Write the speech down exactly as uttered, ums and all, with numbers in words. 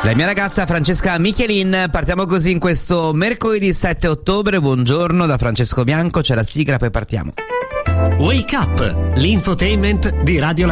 La mia ragazza Francesca Michelin. Partiamo così in questo mercoledì sette ottobre. Buongiorno da Francesco Bianco, c'è la sigla, poi partiamo. Wake Up, l'infotainment di Radio